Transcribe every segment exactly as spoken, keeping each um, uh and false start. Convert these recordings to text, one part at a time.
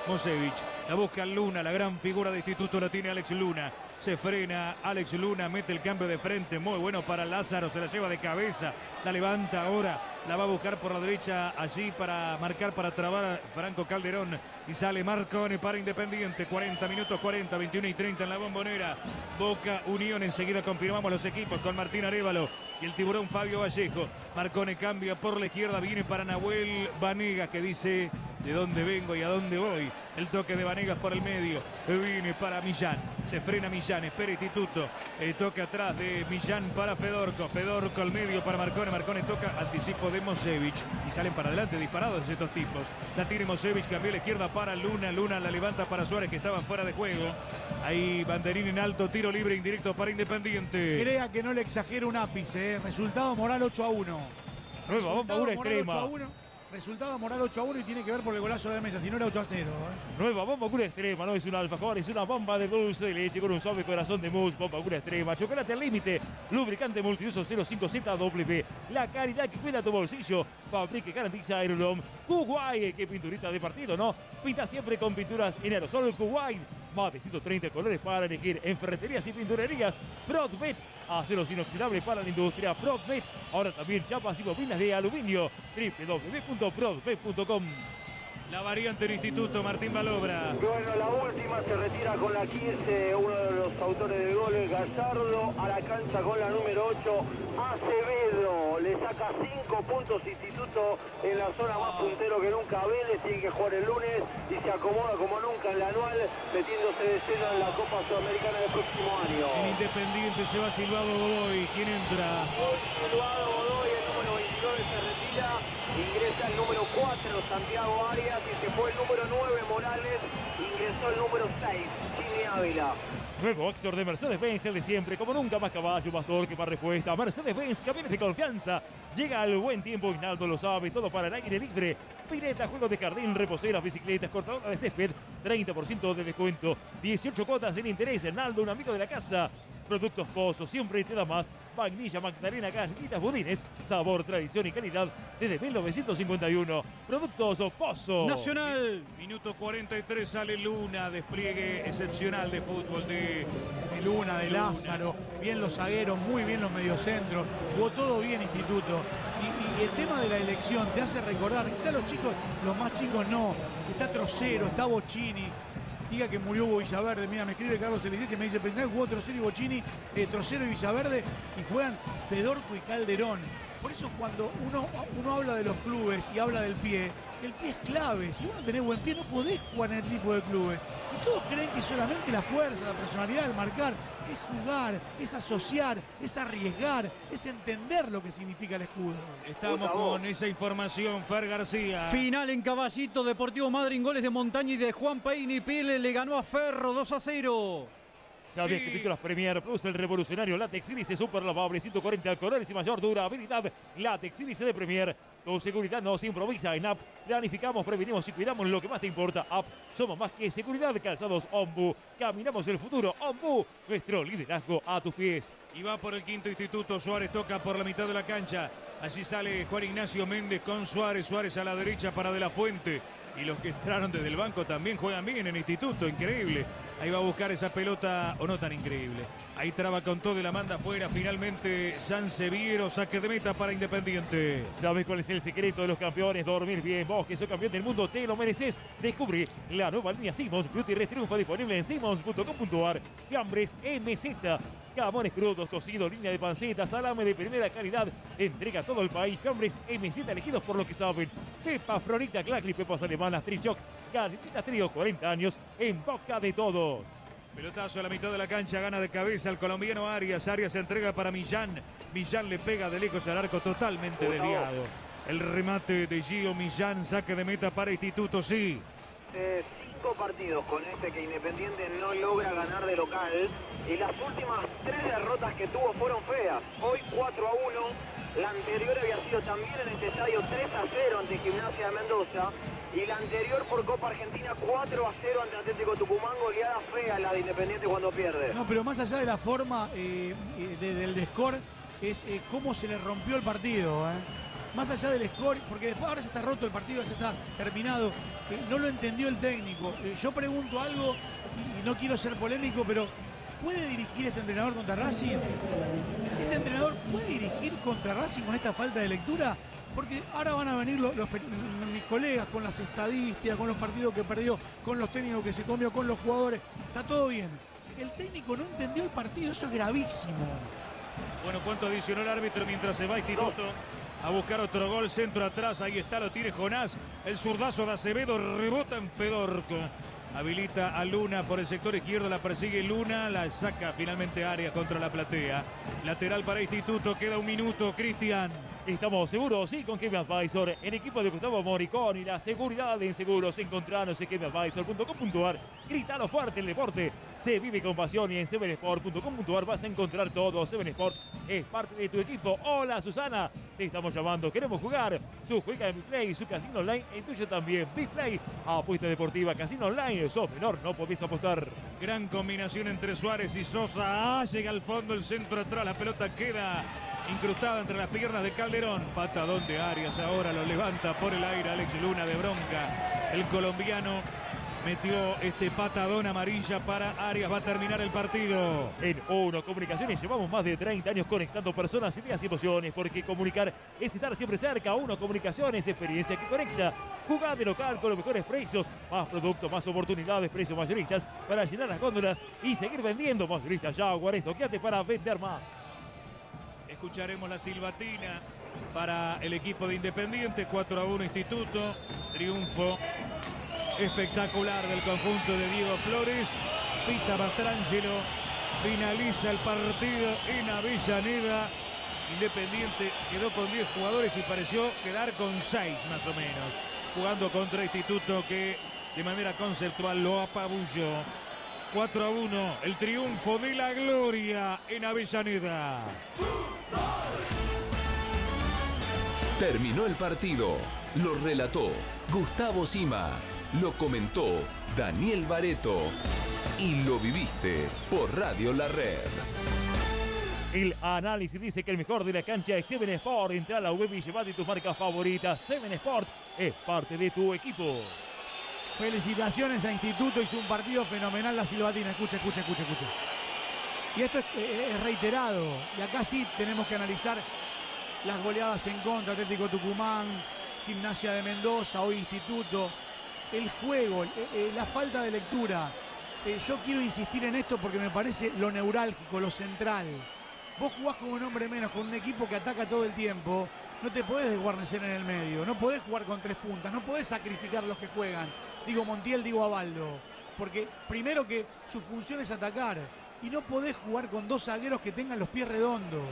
Mosevich. La busca Luna, la gran figura de Instituto la tiene Alex Luna. Se frena Alex Luna, mete el cambio de frente, muy bueno para Lázaro, se la lleva de cabeza, la levanta ahora, la va a buscar por la derecha allí para marcar, para trabar a Franco Calderón y sale Marcone para Independiente. Cuarenta minutos, cuarenta, veintiuno y treinta en la Bombonera. Boca Unión, enseguida confirmamos los equipos con Martín Arévalo y el tiburón Fabio Vallejo. Marcone cambia por la izquierda, viene para Nahuel Vanegas que dice de dónde vengo y a dónde voy. El toque de Vanegas por el medio, viene para Millán, se frena Millán, espera Instituto, el toque atrás de Millán para Fedorco, Fedorco al medio para Marcone, Marcone toca, anticipo de Mosevich y salen para adelante disparados estos tipos. La tiene Mosevich, cambió a la izquierda para Luna, Luna la levanta para Suárez que estaban fuera de juego. Ahí banderín en alto, tiro libre indirecto para Independiente. Crea que no le exagero un ápice, ¿eh? Resultado moral ocho a uno. Nueva bomba, una extrema. Resultado moral ocho a uno y tiene que ver por el golazo de Mesa, si no era ocho a cero. ¿eh? Nueva bomba pura extrema, no es un alfajor, es una bomba de dulce de leche con un suave corazón de mousse, bomba pura extrema, chocolate al límite, lubricante multiuso cero cinco Z W, la calidad que cuida tu bolsillo, fabrica y garantiza Aerolom. Kuwait, qué pinturita de partido, ¿no? Pinta siempre con pinturas en aerosol Kuwait. Más de ciento treinta colores para elegir en ferreterías y pinturerías. Prodvet, aceros inoxidables para la industria. Prodvet, ahora también chapas y bobinas de aluminio. w w w punto prodvet punto com. La variante del Instituto, Martín Balobra. Bueno, la última se retira con la quince, uno de los autores del gol, el Gallardo, a la cancha con la número ocho, Acevedo, le saca cinco puntos Instituto en la zona más puntero que nunca. Vélez tiene que jugar el lunes y se acomoda como nunca en la anual, metiéndose de cero en la Copa Sudamericana del próximo año. En Independiente se va Silvado Godoy, ¿quién entra? Hoy Silvado Godoy, el número veintinueve, se retira. Ingresa el número cuatro, Santiago Arias, y se fue el número nueve, Morales. Ingresó el número seis, Jimmy Ávila. Nuevo Oxford de Mercedes-Benz, el de siempre, como nunca, más caballo, más torque, más respuesta. Mercedes-Benz, camiones de confianza. Llega al buen tiempo, Hinaldo lo sabe, todo para el aire libre. Pileta, juegos de jardín, reposeras, bicicletas, cortadora de césped, treinta por ciento de descuento, dieciocho cuotas sin interés. Hinaldo, un amigo de la casa. Productos Pozo, siempre te da más. Vainilla, Magdalena, galletitas, budines. Sabor, tradición y calidad desde mil novecientos cincuenta y uno. Productos Pozo. Nacional. Minuto cuarenta y tres, sale Luna. Despliegue excepcional de fútbol de, de Luna, de Lázaro. Bien los zagueros, muy bien los mediocentros. Jugó todo bien Instituto. Y, y el tema de la elección te hace recordar, quizás los chicos, los más chicos no. Está Trocero, está Bocini. Diga que murió Hugo Villaverde. Mira, me escribe Carlos Eliseche, me dice, pensá que jugó Trocero y Bocini, eh, Trocero y Villaverde, y juegan Fedorco y Calderón. Por eso cuando uno, uno habla de los clubes y habla del pie, el pie es clave. Si vos no tenés buen pie, no podés jugar en este tipo de clubes. Y todos creen que solamente la fuerza, la personalidad, el marcar, es jugar, es asociar, es arriesgar, es entender lo que significa el escudo. Estamos con esa información, Fer García. Final en Caballito, Deportivo Madryn, goles de Montaña y de Juan Peine. Pele le ganó a Ferro dos a cero. ¿Sabías Sí. que Pinturas Premier produce el revolucionario látex sílice super lavable ciento cuarenta colores y mayor durabilidad? Látex sílice de Premier. Tu seguridad no se improvisa en App. Planificamos, prevenimos y cuidamos lo que más te importa. App. Somos más que seguridad. Calzados Ombu. Caminamos el futuro. Ombu. Nuestro liderazgo a tus pies. Y va por el quinto Instituto. Suárez toca por la mitad de la cancha. Allí sale Juan Ignacio Méndez con Suárez. Suárez a la derecha para De la Fuente. Y los que entraron desde el banco también juegan bien en Instituto, increíble. Ahí va a buscar esa pelota, o no tan increíble. Ahí traba con todo y la manda afuera. Finalmente, Sanseviero, saque de meta para Independiente. ¿Sabes cuál es el secreto de los campeones? Dormir bien. Vos que sos campeón del mundo, te lo mereces. Descubre la nueva línea Simmons Beauty Rest Triunfa disponible en simmons punto com punto ar. Fiambres M Z. Jamones crudos, cocido, línea de panceta, salame de primera calidad. Entrega a todo el país. Fiambres M Z elegidos por lo que saben. Pepa, Florita, Clacli, pepas alemanas, Trichoc, galletitas trío, cuarenta años en boca de todos. Pelotazo a la mitad de la cancha, gana de cabeza el colombiano Arias. Arias se entrega para Millán. Millán le pega de lejos al arco, totalmente desviado. El remate de Gio Millán, saque de meta para Instituto, sí. Eh, cinco partidos con este que Independiente no logra ganar de local. Y las últimas tres derrotas que tuvo fueron feas. Hoy cuatro a uno. La anterior había sido también en este estadio tres a cero ante Gimnasia de Mendoza. Y la anterior por Copa Argentina cuatro a cero ante Atlético Tucumán. Goleada fea la de Independiente cuando pierde. No, pero más allá de la forma eh, de, del score, es eh, cómo se le rompió el partido. ¿eh? más allá del score, porque después ahora se está roto el partido, ya está terminado, eh, no lo entendió el técnico. Eh, yo pregunto algo, y, y no quiero ser polémico, pero ¿puede dirigir este entrenador contra Racing? ¿Este entrenador puede dirigir contra Racing con esta falta de lectura? Porque ahora van a venir los, los, mis colegas con las estadísticas, con los partidos que perdió, con los técnicos que se comió, con los jugadores. Está todo bien. El técnico no entendió el partido, eso es gravísimo. Bueno, ¿cuánto adicionó el árbitro mientras se va Instituto a buscar otro gol? Centro atrás, ahí está, lo tiene Jonás. El zurdazo de Acevedo rebota en Fedorco. Habilita a Luna por el sector izquierdo, la persigue Luna, la saca finalmente Arias contra la platea. Lateral para Instituto, queda un minuto, Cristian. Estamos seguros, sí, con Kevin Advisor, en equipo de Gustavo Moricón y la seguridad en seguros. Encontranos en kevin advisor punto com punto ar. Gritalo fuerte, el deporte se vive con pasión y en seven sport punto com punto ar vas a encontrar todo. Seven Sport es parte de tu equipo. Hola, Susana, te estamos llamando, queremos jugar. Su juega en BitPlay, su casino online, el tuyo también. BitPlay, apuesta deportiva, casino online. Sos menor, no podés apostar. Gran combinación entre Suárez y Sosa. Ah, llega al fondo, el centro atrás, la pelota queda incrustada entre las piernas de Calderón. Patadón de Arias, ahora lo levanta por el aire Alex Luna de bronca. El colombiano metió este patadón amarilla para Arias. Va a terminar el partido. En Uno Comunicaciones llevamos más de treinta años conectando personas, ideas y emociones, porque comunicar es estar siempre cerca. Uno Comunicaciones, experiencia que conecta. Jugá de local con los mejores precios, más productos, más oportunidades, precios mayoristas para llenar las góndolas y seguir vendiendo. Mayoristas Jaguar, estoqueate para vender más. Escucharemos la silbatina para el equipo de Independiente. Cuatro a uno Instituto. Triunfo espectacular del conjunto de Diego Flores. Pita Mastrangelo. Finaliza el partido en Avellaneda. Independiente quedó con diez jugadores y pareció quedar con seis más o menos. Jugando contra Instituto, que de manera conceptual lo apabulló. cuatro a uno, el triunfo de la gloria en Avellaneda. Terminó el partido. Lo relató Gustavo Sima. Lo comentó Daniel Bareto. Y lo viviste por Radio La Red. El análisis dice que el mejor de la cancha es Seven Sport. Entra a la web y llevate tus marcas favoritas. Seven Sport es parte de tu equipo. Felicitaciones a Instituto, hizo un partido fenomenal la silbatina. Escucha, escucha, escucha, escucha. Y esto es, es reiterado. Y acá sí tenemos que analizar las goleadas en contra. Atlético Tucumán, Gimnasia de Mendoza, hoy Instituto. El juego, eh, la falta de lectura. Eh, yo quiero insistir en esto porque me parece lo neurálgico, lo central. Vos jugás con un hombre menos, con un equipo que ataca todo el tiempo. No te podés desguarnecer en el medio. No podés jugar con tres puntas. No podés sacrificar a los que juegan. Digo Montiel, digo Abaldo. Porque primero que su función es atacar. Y no podés jugar con dos zagueros que tengan los pies redondos.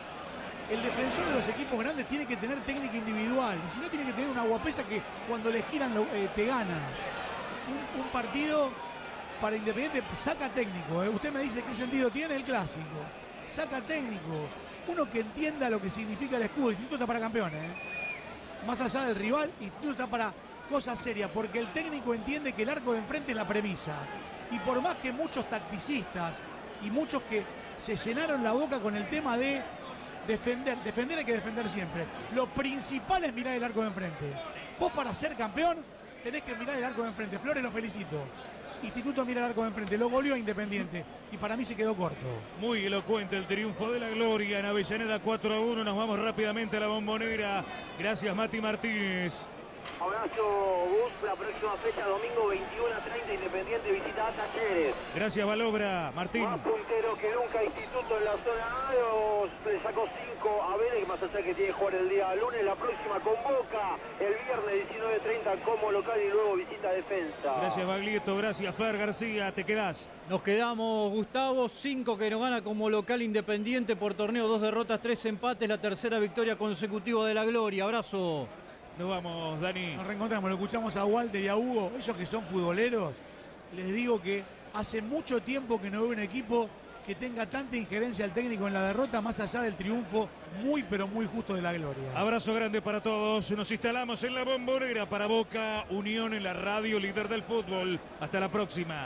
El defensor de los equipos grandes tiene que tener técnica individual. Y si no, tiene que tener una guapesa que cuando le giran lo, eh, te gana. Un, un partido para Independiente saca técnico. ¿eh? Usted me dice qué sentido tiene el clásico. Saca técnico. Uno que entienda lo que significa el escudo. Instituto está para campeones. ¿eh? Más allá del rival, Instituto está para cosas serias. Porque el técnico entiende que el arco de enfrente es la premisa. Y por más que muchos tacticistas y muchos que se llenaron la boca con el tema de defender, defender hay que defender siempre. Lo principal es mirar el arco de enfrente. Vos para ser campeón tenés que mirar el arco de enfrente. Flores, lo felicito. Instituto mira el arco de enfrente, lo goleó a Independiente y para mí se quedó corto. Muy elocuente el triunfo de la gloria en Avellaneda, cuatro a uno. Nos vamos rápidamente a la Bombonera. Gracias, Mati Martínez. Abrazo, Gus. La próxima fecha, domingo veintiuno a treinta, Independiente visita a Talleres. Gracias, Balogra. Martín. Más puntero que nunca Instituto en la zona A. Los, le sacó cinco a Vélez, más allá que tiene que jugar el día lunes. La próxima convoca el viernes diecinueve treinta como local y luego visita Defensa. Gracias, Baglietto. Gracias, Fer García. Te quedás. Nos quedamos, Gustavo, cinco que nos gana como local Independiente por torneo, dos derrotas, tres empates, la tercera victoria consecutiva de la gloria. Abrazo. Nos vamos, Dani. Nos reencontramos, lo escuchamos a Walter y a Hugo, ellos que son futboleros. Les digo que hace mucho tiempo que no veo un equipo que tenga tanta injerencia al técnico en la derrota, más allá del triunfo muy pero muy justo de la gloria. Abrazo grande para todos. Nos instalamos en la Bombonera para Boca Unión en la radio líder del fútbol. Hasta la próxima.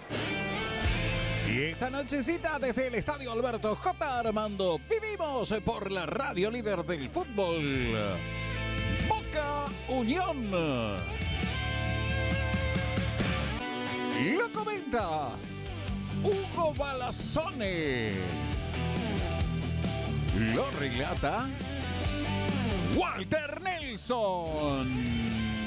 Y esta nochecita desde el Estadio Alberto J. Armando vivimos por la radio líder del fútbol. Boca Unión. Lo comenta Hugo Balazzone. Lo relata Walter Nelson.